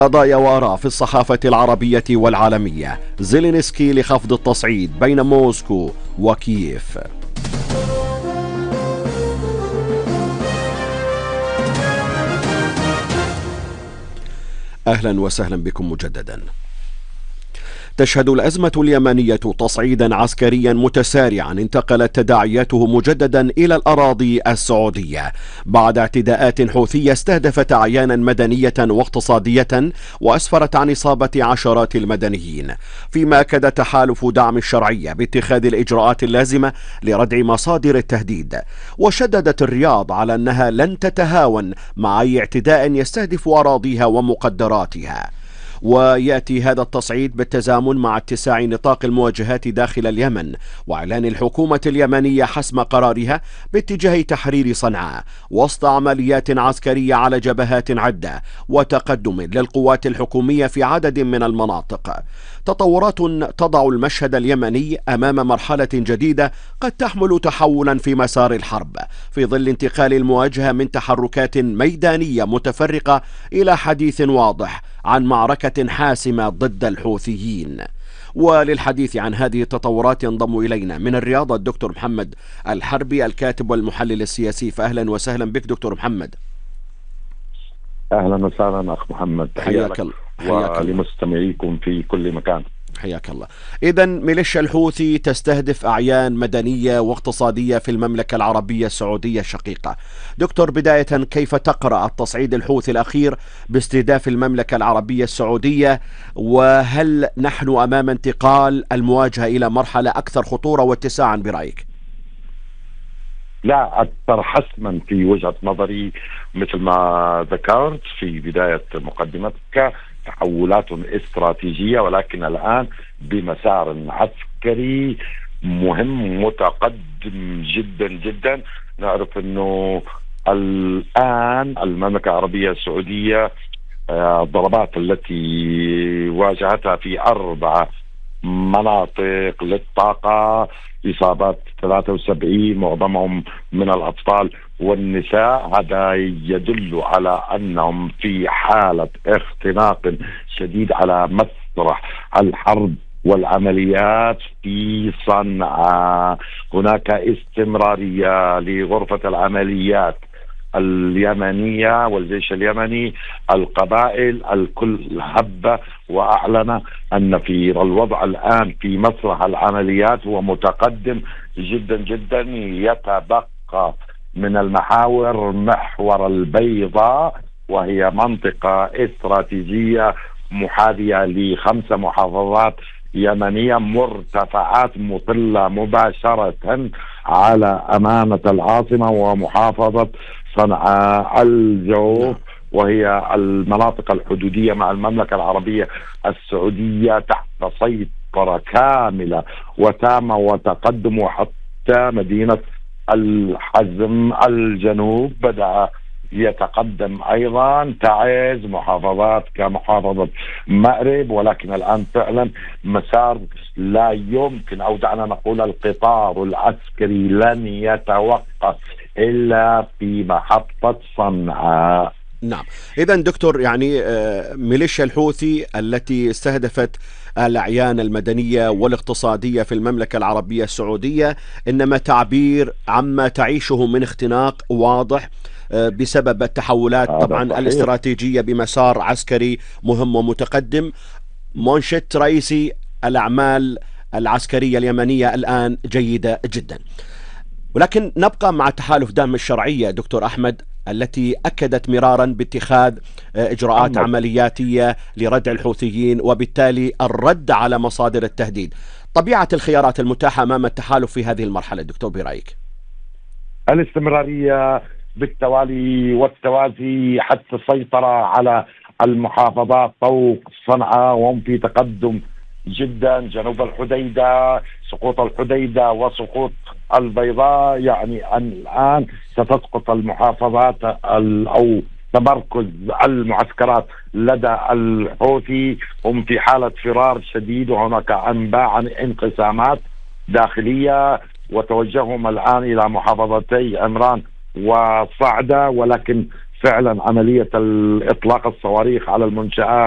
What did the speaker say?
قضايا وآراء في الصحافة العربية والعالمية. زيلينسكي لخفض التصعيد بين موسكو وكييف. أهلا وسهلا بكم مجددا. تشهد الأزمة اليمنية تصعيدا عسكريا متسارعا انتقلت تداعياته مجددا إلى الأراضي السعودية بعد اعتداءات حوثية استهدفت أعيانا مدنية واقتصادية وأسفرت عن إصابة عشرات المدنيين، فيما أكد تحالف دعم الشرعية باتخاذ الإجراءات اللازمة لردع مصادر التهديد. وشددت الرياض على أنها لن تتهاون مع أي اعتداء يستهدف أراضيها ومقدراتها. ويأتي هذا التصعيد بالتزامن مع اتساع نطاق المواجهات داخل اليمن وإعلان الحكومة اليمنية حسم قرارها باتجاه تحرير صنعاء وسط عمليات عسكرية على جبهات عدة وتقدم للقوات الحكومية في عدد من المناطق. تطورات تضع المشهد اليمني أمام مرحلة جديدة قد تحمل تحولا في مسار الحرب في ظل انتقال المواجهة من تحركات ميدانية متفرقة إلى حديث واضح عن معركة حاسمة ضد الحوثيين. وللحديث عن هذه التطورات ينضم إلينا من الرياض الدكتور محمد الحربي الكاتب والمحلل السياسي. فأهلا وسهلا بك دكتور محمد. أهلا وسهلا أخ محمد، حياك الله ولمستمعيكم في كل مكان. حياك الله. إذن ميليشيا الحوثي تستهدف أعيان مدنية واقتصادية في المملكة العربية السعودية الشقيقة. دكتور، بداية كيف تقرأ التصعيد الحوثي الأخير باستهداف المملكة العربية السعودية، وهل نحن أمام انتقال المواجهة إلى مرحلة أكثر خطورة واتساعا برأيك؟ لا، أكثر حسما في وجهة نظري مثل ما ذكرت في بداية مقدمتك، تحولات استراتيجية ولكن الآن بمسار عسكري مهم متقدم جدا جدا. نعرف أنه الآن المملكة العربية السعودية الضربات التي واجهتها في 4 مناطق للطاقة، إصابات 73 معظمهم من الأطفال والنساء، هذا يدل على أنهم في حالة اختناق شديد على مسرح الحرب والعمليات في صنعاء. هناك استمرارية لغرفة العمليات اليمنية والجيش اليمني، القبائل الكل هب وأعلن أن في الوضع الآن في مسرح العمليات هو متقدم جدا جدا. يتبقى من المحاور محور البيضاء، وهي منطقة استراتيجية محاذية ل5 محافظات يمنية، مرتفعات مطلة مباشرة على أمانة العاصمة ومحافظة صنعاء الجوف، وهي المناطق الحدودية مع المملكة العربية السعودية تحت سيطرة كاملة وتامة وتقدم. وحتى مدينة الحزم الجنوب بدأ يتقدم أيضا، تعز محافظات كمحافظة مأرب، ولكن الآن فعلا مسار لا يمكن، أو دعنا نقول القطار العسكري لن يتوقف إلا في محطة صنعاء. نعم، إذن دكتور، يعني ميليشيا الحوثي التي استهدفت الأعيان المدنية والاقتصادية في المملكة العربية السعودية إنما تعبير عما تعيشه من اختناق واضح بسبب التحولات طبعا الاستراتيجية بمسار عسكري مهم ومتقدم. منشط رئيسي الأعمال العسكرية اليمنية الآن جيدة جدا، ولكن نبقى مع تحالف دعم الشرعية دكتور أحمد التي أكدت مرارا باتخاذ إجراءات عملياتية لردع الحوثيين وبالتالي الرد على مصادر التهديد. طبيعة الخيارات المتاحة أمام التحالف في هذه المرحلة دكتور برأيك؟ الاستمرارية بالتوالي والتوازي حتى السيطرة على المحافظات فوق صنعاء، وهم في تقدم جدا. جنوب الحديدة، سقوط الحديدة وسقوط البيضاء، يعني الآن ستسقط المحافظات أو تمركز المعسكرات لدى الحوثي. هم في حالة فرار شديد، وهناك أنباء عن انقسامات داخلية، وتوجههم الآن إلى محافظتي عمران وصعدة، ولكن فعلا عملية الإطلاق الصواريخ على المنشآت